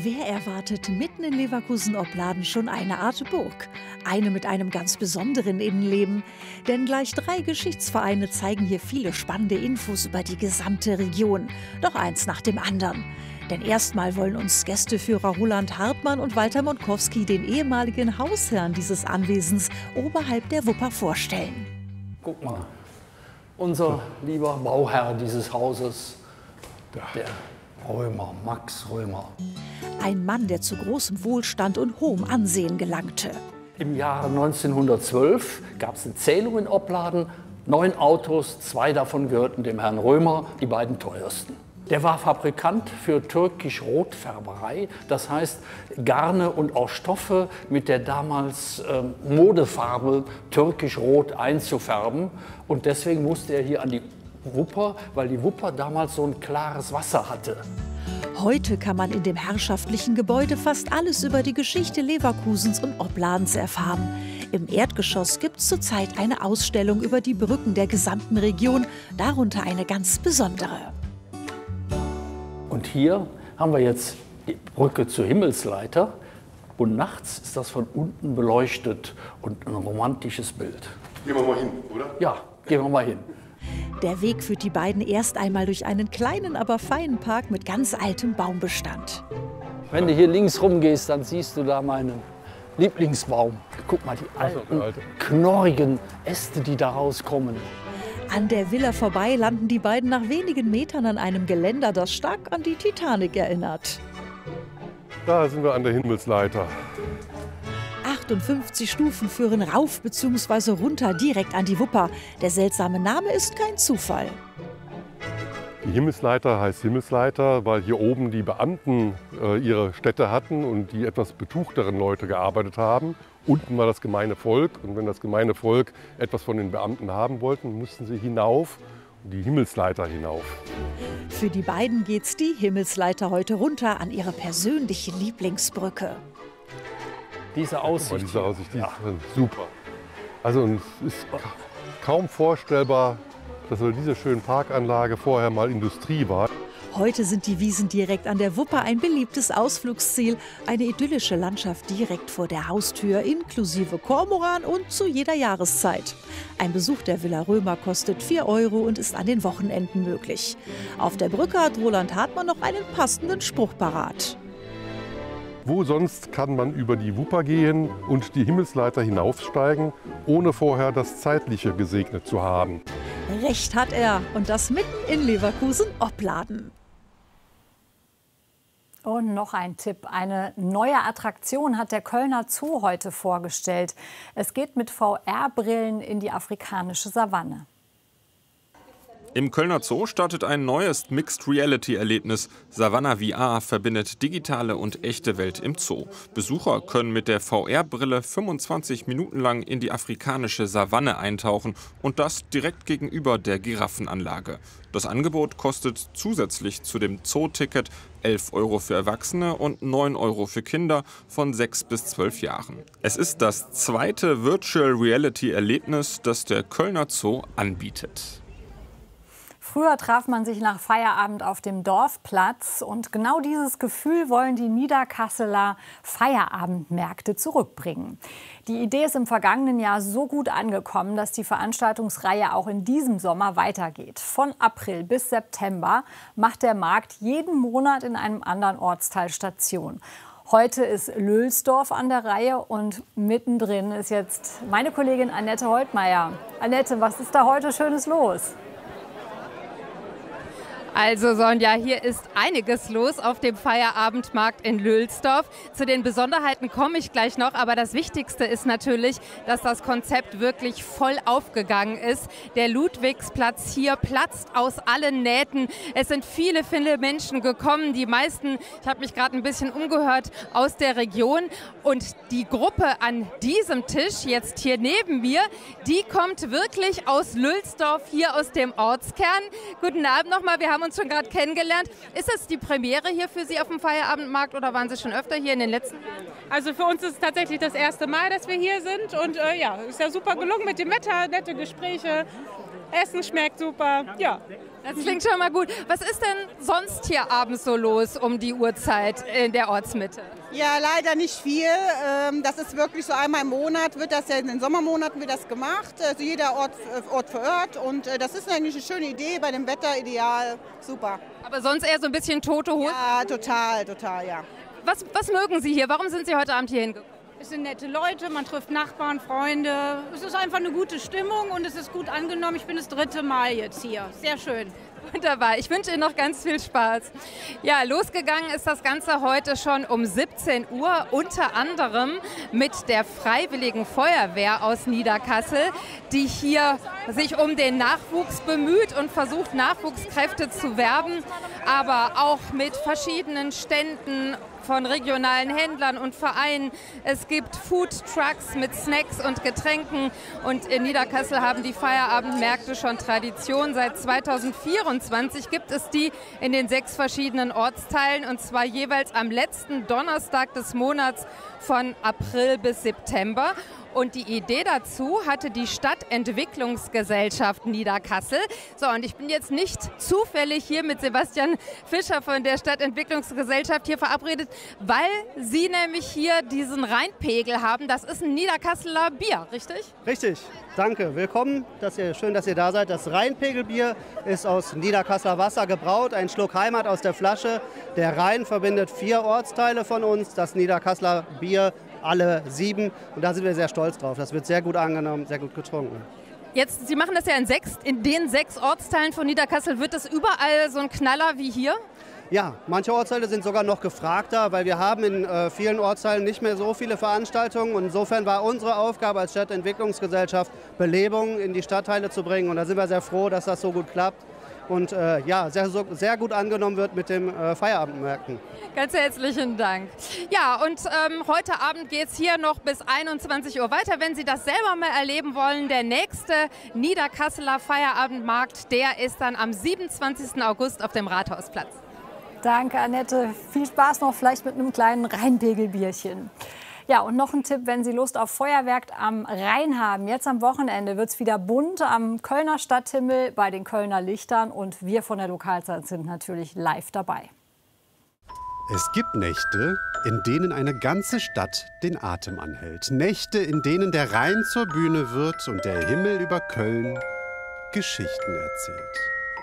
Wer erwartet mitten in Leverkusen-Opladen schon eine Art Burg? Eine mit einem ganz besonderen Innenleben. Denn gleich 3 Geschichtsvereine zeigen hier viele spannende Infos über die gesamte Region. Doch eins nach dem anderen. Denn erstmal wollen uns Gästeführer Roland Hartmann und Walter Monkowski den ehemaligen Hausherrn dieses Anwesens oberhalb der Wupper vorstellen. Guck mal, unser lieber Bauherr dieses Hauses, der Römer, Max Römer. Ein Mann, der zu großem Wohlstand und hohem Ansehen gelangte. Im Jahre 1912 gab es eine Zählung in Opladen, 9 Autos, 2 davon gehörten dem Herrn Römer, die beiden teuersten. Der war Fabrikant für türkisch-Rotfärberei, das heißt Garne und auch Stoffe mit der damals Modefarbe türkisch-rot einzufärben. Und deswegen musste er hier an die Wupper, weil die Wupper damals so ein klares Wasser hatte. Heute kann man in dem herrschaftlichen Gebäude fast alles über die Geschichte Leverkusens und Opladens erfahren. Im Erdgeschoss gibt es zurzeit eine Ausstellung über die Brücken der gesamten Region, darunter eine ganz besondere. Und hier haben wir jetzt die Brücke zur Himmelsleiter und nachts ist das von unten beleuchtet und ein romantisches Bild. Gehen wir mal hin, oder? Ja, gehen wir mal hin. Der Weg führt die beiden erst einmal durch einen kleinen, aber feinen Park mit ganz altem Baumbestand. Wenn du hier links rumgehst, dann siehst du da meinen Lieblingsbaum. Guck mal, die alten, knorrigen Äste, die da rauskommen. An der Villa vorbei landen die beiden nach wenigen Metern an einem Geländer, das stark an die Titanic erinnert. Da sind wir an der Himmelsleiter. 58 Stufen führen rauf bzw. runter direkt an die Wupper. Der seltsame Name ist kein Zufall. Die Himmelsleiter heißt Himmelsleiter, weil hier oben die Beamten ihre Stätte hatten und die etwas betuchteren Leute gearbeitet haben. Unten war das gemeine Volk und wenn das gemeine Volk etwas von den Beamten haben wollten, mussten sie hinauf, die Himmelsleiter hinauf. Für die beiden geht's die Himmelsleiter heute runter an ihre persönliche Lieblingsbrücke. Diese Aussicht, Diese Aussicht die ist super. Also es ist kaum vorstellbar, dass diese schöne Parkanlage vorher mal Industrie war. Heute sind die Wiesen direkt an der Wupper ein beliebtes Ausflugsziel. Eine idyllische Landschaft direkt vor der Haustür, inklusive Kormoran und zu jeder Jahreszeit. Ein Besuch der Villa Römer kostet 4 € und ist an den Wochenenden möglich. Auf der Brücke hat Roland Hartmann noch einen passenden Spruch parat. Wo sonst kann man über die Wupper gehen und die Himmelsleiter hinaufsteigen, ohne vorher das Zeitliche gesegnet zu haben? Recht hat er. Und das mitten in Leverkusen-Opladen. Und noch ein Tipp. Eine neue Attraktion hat der Kölner Zoo heute vorgestellt. Es geht mit VR-Brillen in die afrikanische Savanne. Im Kölner Zoo startet ein neues Mixed-Reality-Erlebnis. Savanna VR verbindet digitale und echte Welt im Zoo. Besucher können mit der VR-Brille 25 Minuten lang in die afrikanische Savanne eintauchen und das direkt gegenüber der Giraffenanlage. Das Angebot kostet zusätzlich zu dem Zoo-Ticket 11 € für Erwachsene und 9 € für Kinder von 6 bis 12 Jahren. Es ist das zweite Virtual-Reality-Erlebnis, das der Kölner Zoo anbietet. Früher traf man sich nach Feierabend auf dem Dorfplatz und genau dieses Gefühl wollen die Niederkasseler Feierabendmärkte zurückbringen. Die Idee ist im vergangenen Jahr so gut angekommen, dass die Veranstaltungsreihe auch in diesem Sommer weitergeht. Von April bis September macht der Markt jeden Monat in einem anderen Ortsteil Station. Heute ist Lülsdorf an der Reihe und mittendrin ist jetzt meine Kollegin Annette Holtmeier. Annette, was ist da heute Schönes los? Also Sonja, hier ist einiges los auf dem Feierabendmarkt in Lülsdorf. Zu den Besonderheiten komme ich gleich noch, aber das Wichtigste ist natürlich, dass das Konzept wirklich voll aufgegangen ist. Der Ludwigsplatz hier platzt aus allen Nähten. Es sind viele Menschen gekommen, die meisten, ich habe mich gerade ein bisschen umgehört, aus der Region. Und die Gruppe an diesem Tisch, jetzt hier neben mir, die kommt wirklich aus Lülsdorf, hier aus dem Ortskern. Guten Abend nochmal, wir haben uns schon gerade kennengelernt. Ist es die Premiere hier für Sie auf dem Feierabendmarkt oder waren Sie schon öfter hier in den letzten Jahren? Also für uns ist es tatsächlich das erste Mal, dass wir hier sind und ja, ist ja super gelungen mit dem Wetter, nette Gespräche. Essen schmeckt super, ja. Das klingt schon mal gut. Was ist denn sonst hier abends so los um die Uhrzeit in der Ortsmitte? Ja, leider nicht viel. Das ist wirklich so einmal im Monat, wird das ja in den Sommermonaten wird das gemacht. Also jeder Ort für Ort. Und das ist eigentlich eine schöne Idee, bei dem Wetter ideal, super. Aber sonst eher so ein bisschen tote Hose? Ja, total, ja. Was mögen Sie hier? Warum sind Sie heute Abend hier hingekommen? Es sind nette Leute, man trifft Nachbarn, Freunde. Es ist einfach eine gute Stimmung und es ist gut angenommen. Ich bin das 3. Mal jetzt hier. Sehr schön. Wunderbar, ich wünsche Ihnen noch ganz viel Spaß. Ja, losgegangen ist das Ganze heute schon um 17 Uhr, unter anderem mit der Freiwilligen Feuerwehr aus Niederkassel, die hier sich um den Nachwuchs bemüht und versucht, Nachwuchskräfte zu werben, aber auch mit verschiedenen Ständen von regionalen Händlern und Vereinen. Es gibt Food-Trucks mit Snacks und Getränken und in Niederkassel haben die Feierabendmärkte schon Tradition. Seit 2024 gibt es die in den 6 verschiedenen Ortsteilen und zwar jeweils am letzten Donnerstag des Monats von April bis September. Und die Idee dazu hatte die Stadtentwicklungsgesellschaft Niederkassel. So, und ich bin jetzt nicht zufällig hier mit Sebastian Fischer von der Stadtentwicklungsgesellschaft hier verabredet, weil Sie nämlich hier diesen Rheinpegel haben. Das ist ein Niederkasseler Bier, richtig? Richtig, danke. Willkommen, schön, dass ihr da seid. Das Rheinpegelbier ist aus Niederkasseler Wasser gebraut, ein Schluck Heimat aus der Flasche. Der Rhein verbindet 4 Ortsteile von uns, das Niederkasseler Bier alle 7 und da sind wir sehr stolz drauf. Das wird sehr gut angenommen, sehr gut getrunken. Jetzt, Sie machen das ja in den 6 Ortsteilen von Niederkassel. Wird das überall so ein Knaller wie hier? Ja, manche Ortsteile sind sogar noch gefragter, weil wir haben in vielen Ortsteilen nicht mehr so viele Veranstaltungen. Und insofern war unsere Aufgabe als Stadtentwicklungsgesellschaft, Belebung in die Stadtteile zu bringen. Und da sind wir sehr froh, dass das so gut klappt. Und sehr gut angenommen wird mit den Feierabendmärkten. Ganz herzlichen Dank. Ja, und heute Abend geht es hier noch bis 21 Uhr weiter. Wenn Sie das selber mal erleben wollen, der nächste Niederkasseler Feierabendmarkt, der ist dann am 27. August auf dem Rathausplatz. Danke, Annette. Viel Spaß noch vielleicht mit einem kleinen Rheinpegelbierchen. Ja, und noch ein Tipp, wenn Sie Lust auf Feuerwerk am Rhein haben. Jetzt am Wochenende wird es wieder bunt am Kölner Stadthimmel bei den Kölner Lichtern. Und wir von der Lokalzeit sind natürlich live dabei. Es gibt Nächte, in denen eine ganze Stadt den Atem anhält. Nächte, in denen der Rhein zur Bühne wird und der Himmel über Köln Geschichten erzählt.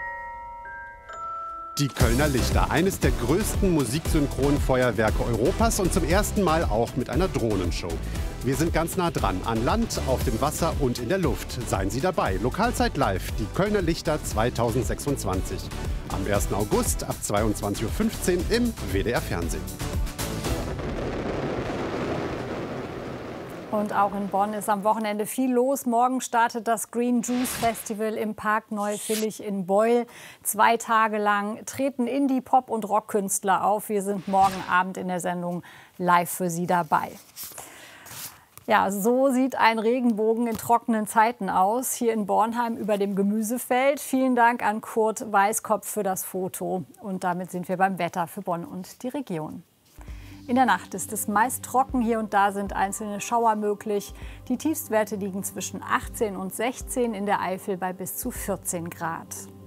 Die Kölner Lichter, eines der größten Musiksynchronfeuerwerke Europas und zum ersten Mal auch mit einer Drohnenshow. Wir sind ganz nah dran, an Land, auf dem Wasser und in der Luft. Seien Sie dabei. Lokalzeit live, die Kölner Lichter 2026. Am 1. August ab 22:15 Uhr im WDR Fernsehen. Und auch in Bonn ist am Wochenende viel los. Morgen startet das Green Juice Festival im Park Neufillig in Beul. 2 Tage lang treten Indie-, Pop- und Rockkünstler auf. Wir sind morgen Abend in der Sendung live für Sie dabei. Ja, so sieht ein Regenbogen in trockenen Zeiten aus. Hier in Bornheim über dem Gemüsefeld. Vielen Dank an Kurt Weißkopf für das Foto. Und damit sind wir beim Wetter für Bonn und die Region. In der Nacht ist es meist trocken, hier und da sind einzelne Schauer möglich. Die Tiefstwerte liegen zwischen 18 und 16, in der Eifel bei bis zu 14 Grad.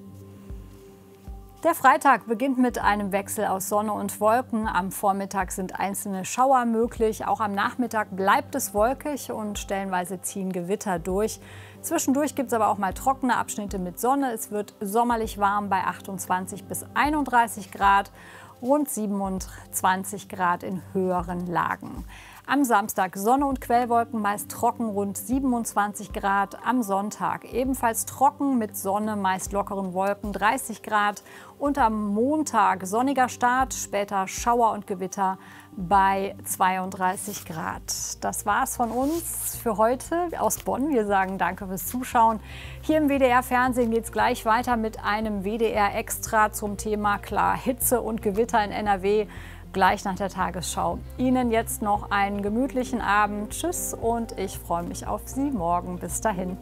Der Freitag beginnt mit einem Wechsel aus Sonne und Wolken. Am Vormittag sind einzelne Schauer möglich. Auch am Nachmittag bleibt es wolkig und stellenweise ziehen Gewitter durch. Zwischendurch gibt es aber auch mal trockene Abschnitte mit Sonne. Es wird sommerlich warm bei 28 bis 31 Grad. Rund 27 Grad in höheren Lagen. Am Samstag Sonne und Quellwolken, meist trocken, rund 27 Grad. Am Sonntag ebenfalls trocken mit Sonne, meist lockeren Wolken, 30 Grad. Und am Montag sonniger Start, später Schauer und Gewitter bei 32 Grad. Das war's von uns für heute aus Bonn. Wir sagen danke fürs Zuschauen. Hier im WDR-Fernsehen geht es gleich weiter mit einem WDR-Extra zum Thema Hitze und Gewitter in NRW. Gleich nach der Tagesschau. Ihnen jetzt noch einen gemütlichen Abend. Tschüss und ich freue mich auf Sie morgen. Bis dahin.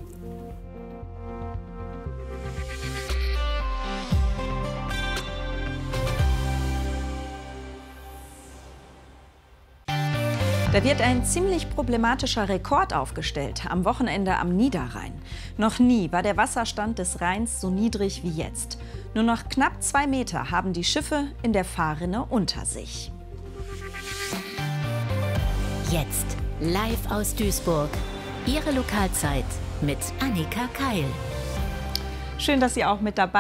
Da wird ein ziemlich problematischer Rekord aufgestellt, am Wochenende am Niederrhein. Noch nie war der Wasserstand des Rheins so niedrig wie jetzt. Nur noch knapp 2 Meter haben die Schiffe in der Fahrrinne unter sich. Jetzt live aus Duisburg. Ihre Lokalzeit mit Annika Keil. Schön, dass Sie auch mit dabei